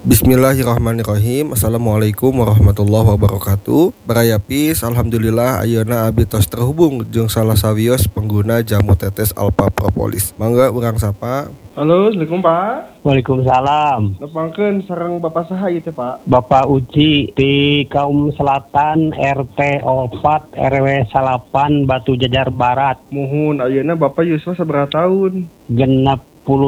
Bismillahirrahmanirrahim. Assalamualaikum warahmatullahi wabarakatuh. Barayapis, alhamdulillah ayeuna abdi tos terhubung jeung salah sawios pengguna jamu tetes Alpha Propolis. Mangga urang sapa. Halo, Assalamualaikum Pak. Waalaikumsalam. Nepangkeun sareng Bapak saha ieu teh Pak? Bapak Uci di Kaum Selatan RT 4 RW 8 Batu Jajar Barat. Muhun ayeuna Bapak yuswa sabaraha taun? Genep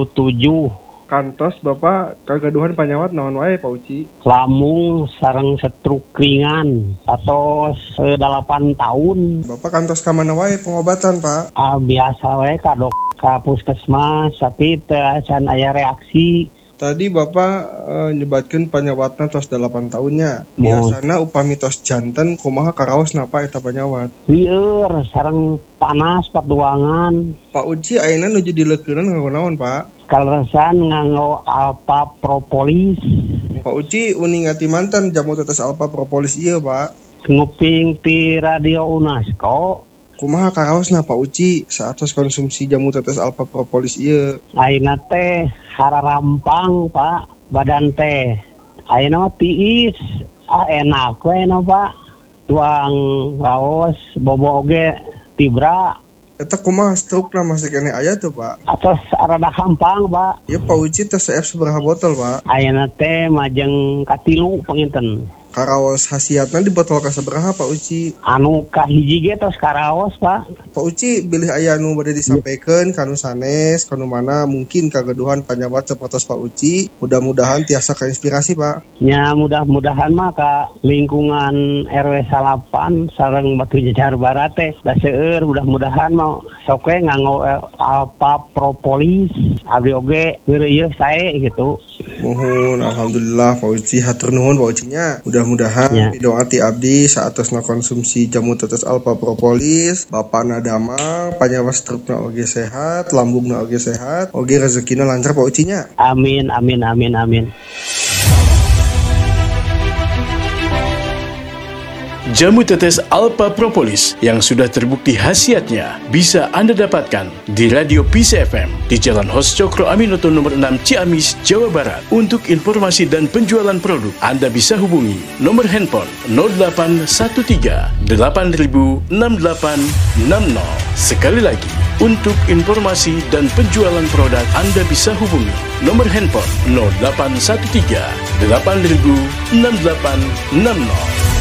17. Kantos Bapak kagaduhan panyawat naon wae Pak Uci? Lambung sareng stroke ringan atau 8 tahun. Bapak kantos ka mana wae pengobatan Pak? Biasa wae ka puskesmas tapi teu acan aya reaksi. Tadi Bapak nyebatkeun panyawatna tos 8 tahunnya. Biasana upami tos janten kumaha karaos napa eta panyawat? Lieur sareng panas perduangan. Pak Uci ayeuna nuju dileukeurna nganggo naon Pak? Kaleresan nganggo Alpha Propolis. Pak Uci uning ngati mantan jamu tetes Alpha Propolis ieu Pak. Nguping ti radio UNESCO. Kumaha karaosna Pak Uci saatos konsumsi jamu tetes Alpha Propolis ieu? Ayeuna teh hararampang Pak, badan teh ayeuna tiis, enak we no Pak. Tuang raos bobo oge tibra. Eta kumaha stroke-na masih kene aya tuh Pak? Atos rada gampang Pak. Ya Pak Uci tes CF sabaraha botol Pak? Ayeuna teh majeng katilu panginten. Karaos hasiatna di botol ka sabaraha Pak Uci? Anu kahiji ge tos karaos Pak. Pak Uci bilih aya anu bade disampaikan kanu sanes, kanu mana mungkin kagaduhan panyawat sapertos Pak Uci. Mudah-mudahan tiasa kainspirasi Pak. Ya mudah-mudahan mah ka lingkungan RW 8 sareng Batu Jajar Barat teh da seueur mudah-mudahan mah sok we nganggo Alpha Propolis abdi oge ngeureuyeuh sae gitu. Muhun alhamdulillah Pak Uci hatur nuhun Pak Ucinya. Mudah-mudahan doati abdi saatosna konsumsi jamu tetes Alpha Propolis, bapana damang, panyawat strukna oge sehat, lambungna oge sehat, oge rezekina lancar Pak Ucinya. Amin amin amin amin. Jamu tetes Alpha Propolis yang sudah terbukti khasiatnya bisa Anda dapatkan di Radio Peace FM di Jalan Hos Cokro Aminoto nomor 6 Ciamis, Jawa Barat. Untuk informasi dan penjualan produk, Anda bisa hubungi nomor handphone 0813 8000 6860. Sekali lagi, untuk informasi dan penjualan produk, Anda bisa hubungi nomor handphone 0813 8000 6860.